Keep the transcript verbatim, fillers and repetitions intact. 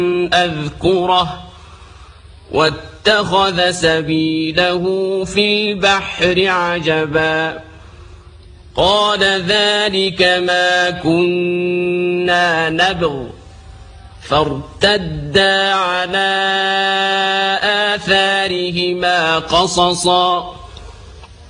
أذكره واتخذ سبيله في البحر عجبا قال ذلك ما كنا نبغ فارتدا على آثارهما قصصا